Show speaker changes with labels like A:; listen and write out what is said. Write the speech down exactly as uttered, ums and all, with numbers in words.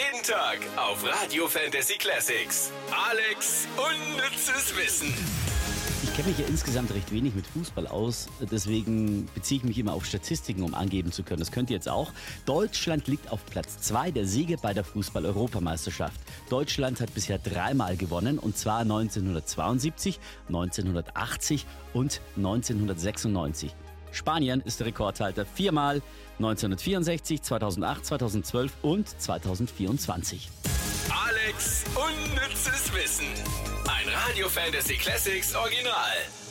A: Jeden Tag auf Radio Fantasy Classics. Alex unnützes Wissen.
B: Ich kenne mich ja insgesamt recht wenig mit Fußball aus, deswegen beziehe ich mich immer auf Statistiken, um angeben zu können. Das könnt ihr jetzt auch. Deutschland liegt auf Platz zwei der Siege bei der Fußball-Europameisterschaft. Deutschland hat bisher dreimal gewonnen, und zwar neunzehnhundertzweiundsiebzig, neunzehnhundertachtzig und neunzehnhundertsechsundneunzig. Spanien ist der Rekordhalter viermal, neunzehnhundertvierundsechzig, zweitausendacht, zweitausendzwölf und zweitausendvierundzwanzig.
A: Alex unnützes Wissen. Ein Radio Fantasy Classics Original.